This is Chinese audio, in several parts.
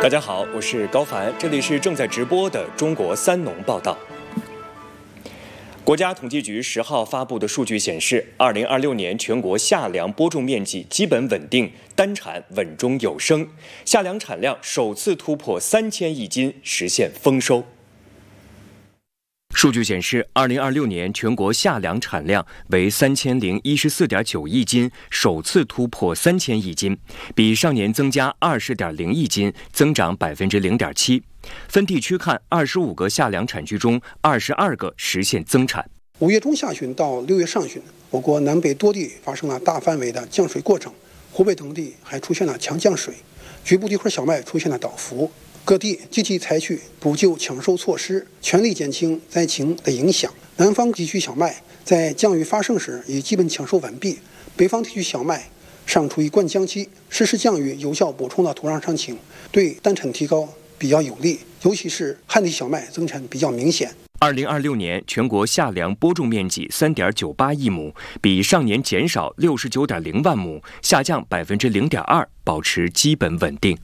大家好，我是高凡，这里是正在直播的中国三农报道。国家统计局10号发布的数据显示，2026年全国夏粮播种面积基本稳定，单产稳中有升，夏粮产量首次突破3000亿斤，实现丰收。数据显示，2026年全国夏粮产量为3014.9亿斤，首次突破3000亿斤，比上年增加20.0亿斤，增长0.7%。分地区看，25个夏粮产区中，22个实现增产。 5月中下旬到6月上旬，我国南北多地发生了大范围的降水过程，湖北等地还出现了强降水，局部地块小麦出现了倒伏。各地积极采取补救抢收措施，全力减轻灾情的影响。南方地区小麦在降雨发生时已基本抢收完毕，北方地区小麦尚处于灌浆期，适时降雨有效补充了土壤伤情，对单产提高比较有利，尤其是旱地小麦增产比较明显。 2026年全国夏粮播种面积3.98亿亩，比上年减少69.0万亩，下降0.2%，保持基本稳定。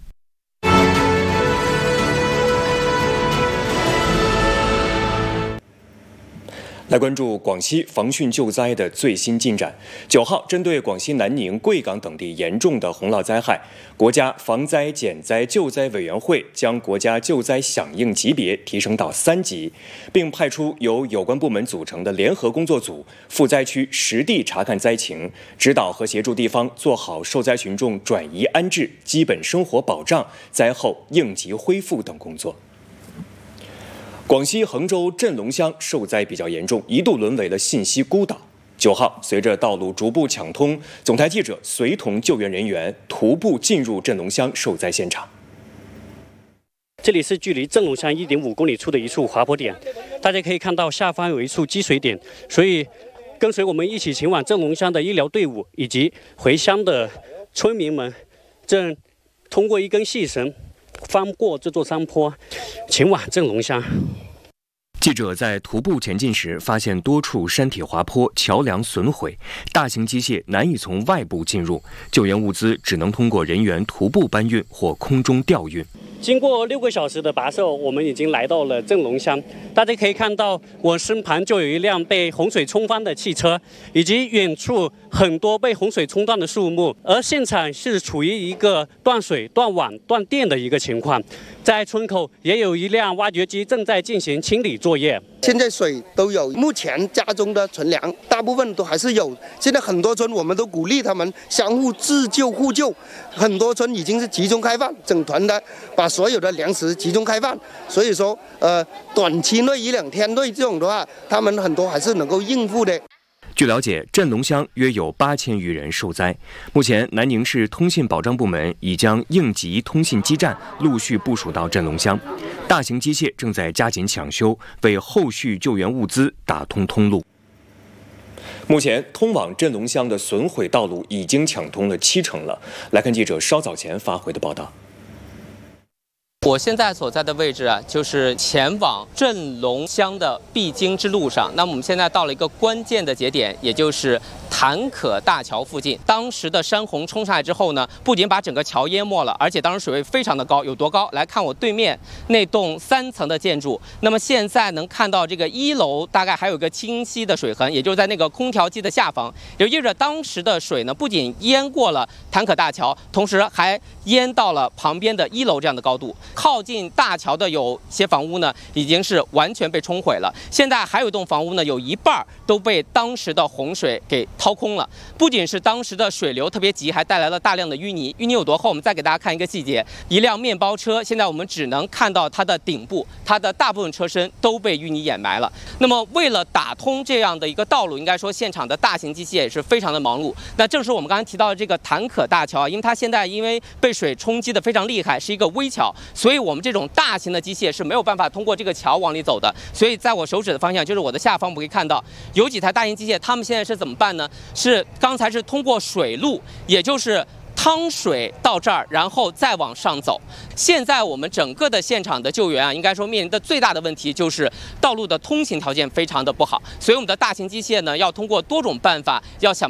来关注广西防汛救灾的最新进展。9号，针对广西南宁、贵港等地严重的洪涝灾害，国家防灾减灾救灾委员会将国家救灾响应级别提升到3级，并派出由有关部门组成的联合工作组赴灾区实地查看灾情，指导和协助地方做好受灾群众转移安置、基本生活保障、灾后应急恢复等工作。广西衡州镇龙乡受灾比较严重，一度沦为了信息孤岛。9号，随着道路逐步抢通，总台记者随同救援人员徒步进入镇龙乡受灾现场。 这里是距离镇龙乡1.5公里处的一处滑坡点，大家可以看到下方有一处积水点，所以跟随我们一起前往镇龙乡的医疗队伍以及回乡的村民们，正通过一根细绳翻过这座山坡，前往镇龙乡。 记者在徒步前进时，发现多处山体滑坡、桥梁损毁，大型机械难以从外部进入，救援物资只能通过人员徒步搬运或空中吊运。 经过6个小时的跋涉，我们已经来到了镇龙乡。大家可以看到，我身旁就有一辆被洪水冲翻的汽车，以及远处很多被洪水冲断的树木。而现场是处于一个断水、断网、断电的一个情况。在村口也有一辆挖掘机正在进行清理作业。 现在水都有，目前家中的存粮大部分都还是有。现在很多村我们都鼓励他们相互自救互救，很多村已经是集中开放，整团的把所有的粮食集中开放。所以说，短期内1、2天内这种的话，他们很多还是能够应付的。 据了解，镇龙乡约有8000余人受灾。目前，南宁市通信保障部门已将应急通信基站陆续部署到镇龙乡，大型机械正在加紧抢修，为后续救援物资打通通路。目前，通往镇龙乡的损毁道路已经抢通了70%了。来看记者稍早前发回的报道。 我现在所在的位置啊，就是前往镇龙乡的必经之路上。那么我们现在到了一个关键的节点，也就是潭可大桥附近。当时的山洪冲上来之后呢，不仅把整个桥淹没了，而且当时水位非常的高，有多高？来看我对面那栋3层的建筑。那么现在能看到这个1楼大概还有一个清晰的水痕，也就是在那个空调机的下方。也意味着当时的水呢，不仅淹过了潭可大桥，同时还淹到了旁边的1楼这样的高度。靠近大桥的有些房屋呢，已经是完全被冲毁了。现在还有一栋房屋呢，有一半都被当时的洪水给掏空了。不仅是当时的水流特别急，还带来了大量的淤泥。淤泥有多厚？我们再给大家看一个细节：一辆面包车，现在我们只能看到它的顶部，它的大部分车身都被淤泥掩埋了。那么，为了打通这样的一个道路，应该说现场的大型机械也是非常的忙碌。那正是我们刚才提到的这个潭可大桥啊，因为它现在因为被水冲击的非常厉害，是一个危桥，所以我们这种大型的机械是没有办法通过这个桥往里走的。所以在我手指的方向，就是我的下方，我们可以看到有几台大型机械，他们现在是怎么办呢？是刚才是通过水路，也就是趟水到这儿，然后再往上走。现在我们整个的现场的救援啊，应该说面临的最大的问题就是道路的通行条件非常的不好，所以我们的大型机械呢，要通过多种办法，要想